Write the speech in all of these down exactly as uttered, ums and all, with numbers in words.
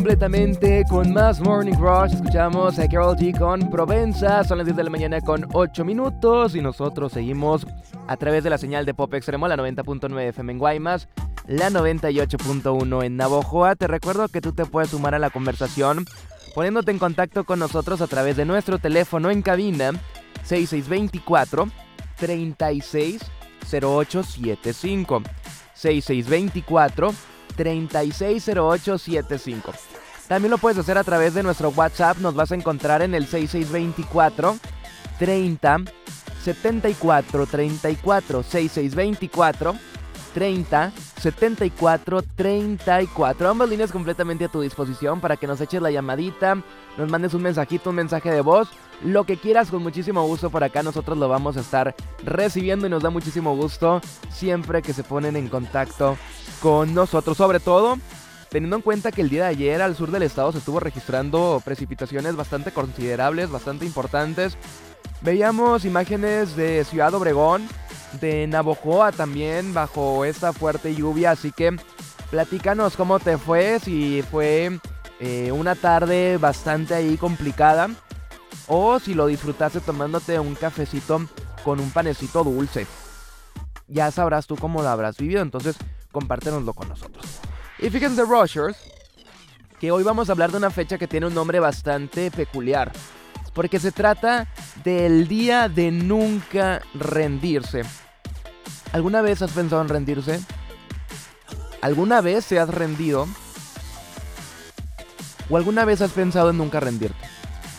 completamente con más Morning Rush. Escuchamos a Karol G con Provenza. Son las diez de la mañana con ocho minutos y nosotros seguimos a través de la señal de Pop Extremo, la noventa punto nueve F M en Guaymas, la noventa y ocho punto uno en Navojoa. Te recuerdo que tú te puedes sumar a la conversación poniéndote en contacto con nosotros a través de nuestro teléfono en cabina seis seis dos cuatro, tres seis cero ocho siete cinco. seis seis dos cuatro, tres seis cero ocho siete cinco. También lo puedes hacer a través de nuestro WhatsApp. Nos vas a encontrar en el seis seis dos cuatro, treinta, setenta y cuatro, treinta y cuatro. seis seis dos cuatro, treinta, setenta y cuatro, treinta y cuatro. Ambas líneas completamente a tu disposición para que nos eches la llamadita, nos mandes un mensajito, un mensaje de voz, lo que quieras, con muchísimo gusto. Por acá nosotros lo vamos a estar recibiendo y nos da muchísimo gusto siempre que se ponen en contacto con nosotros. Sobre todo teniendo en cuenta que el día de ayer al sur del estado se estuvo registrando precipitaciones bastante considerables, bastante importantes. Veíamos imágenes de Ciudad Obregón, de Navojoa también bajo esta fuerte lluvia. Así que platícanos cómo te fue, si fue eh, una tarde bastante ahí complicada o si lo disfrutaste tomándote un cafecito con un panecito dulce. Ya sabrás tú cómo lo habrás vivido, entonces compártenoslo con nosotros. Y fíjense, Rushers, que hoy vamos a hablar de una fecha que tiene un nombre bastante peculiar, porque se trata del día de nunca rendirse. ¿Alguna vez has pensado en rendirse? ¿Alguna vez te has rendido? ¿O alguna vez has pensado en nunca rendirte?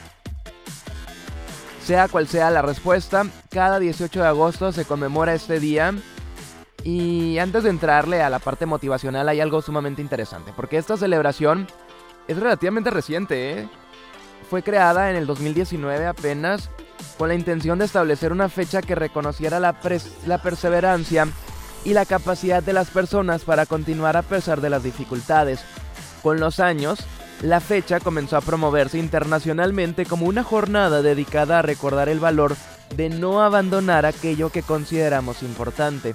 Sea cual sea la respuesta, cada dieciocho de agosto se conmemora este día. Y antes de entrarle a la parte motivacional hay algo sumamente interesante, porque esta celebración es relativamente reciente, ¿eh? Fue creada en el dos mil diecinueve apenas, con la intención de establecer una fecha que reconociera la, pres- la perseverancia y la capacidad de las personas para continuar a pesar de las dificultades. Con los años, la fecha comenzó a promoverse internacionalmente como una jornada dedicada a recordar el valor de no abandonar aquello que consideramos importante.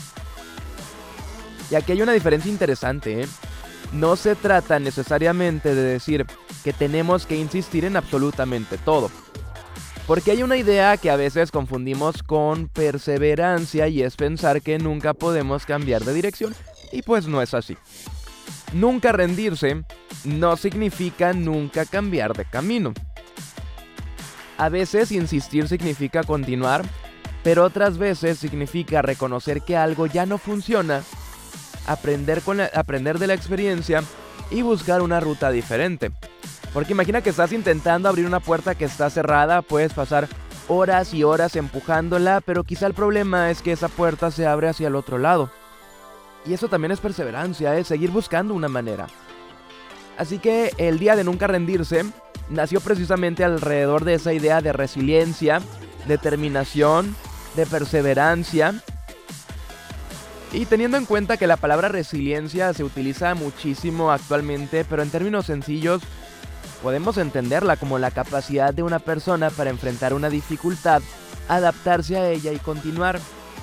Y aquí hay una diferencia interesante, ¿eh? No se trata necesariamente de decir que tenemos que insistir en absolutamente todo, porque hay una idea que a veces confundimos con perseverancia y es pensar que nunca podemos cambiar de dirección, y pues no es así. Nunca rendirse no significa nunca cambiar de camino. A veces insistir significa continuar, pero otras veces significa reconocer que algo ya no funciona, aprender, con la, aprender de la experiencia y buscar una ruta diferente. Porque imagina que estás intentando abrir una puerta que está cerrada, puedes pasar horas y horas empujándola, pero quizá el problema es que esa puerta se abre hacia el otro lado. Y eso también es perseverancia, es seguir buscando una manera. Así que el día de nunca rendirse nació precisamente alrededor de esa idea de resiliencia, determinación, de perseverancia. Y teniendo en cuenta que la palabra resiliencia se utiliza muchísimo actualmente, pero en términos sencillos, podemos entenderla como la capacidad de una persona para enfrentar una dificultad, adaptarse a ella y continuar.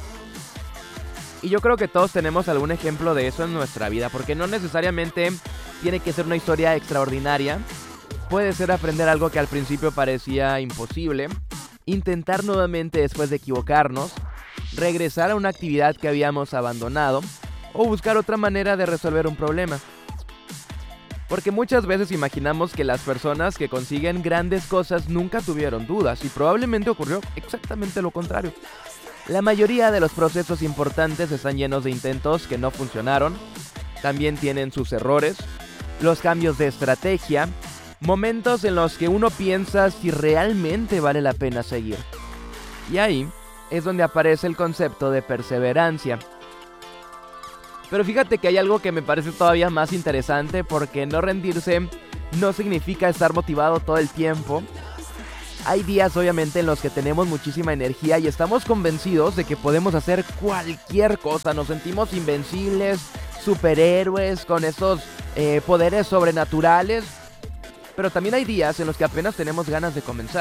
Y yo creo que todos tenemos algún ejemplo de eso en nuestra vida, porque no necesariamente tiene que ser una historia extraordinaria. Puede ser aprender algo que al principio parecía imposible, intentar nuevamente después de equivocarnos, regresar a una actividad que habíamos abandonado o buscar otra manera de resolver un problema. Porque muchas veces imaginamos que las personas que consiguen grandes cosas nunca tuvieron dudas y probablemente ocurrió exactamente lo contrario. La mayoría de los procesos importantes están llenos de intentos que no funcionaron, también tienen sus errores, los cambios de estrategia, momentos en los que uno piensa si realmente vale la pena seguir. Y ahí es donde aparece el concepto de perseverancia. Pero fíjate que hay algo que me parece todavía más interesante, porque no rendirse no significa estar motivado todo el tiempo. Hay días obviamente en los que tenemos muchísima energía y estamos convencidos de que podemos hacer cualquier cosa. Nos sentimos invencibles, superhéroes con esos eh, poderes sobrenaturales. Pero también hay días en los que apenas tenemos ganas de comenzar.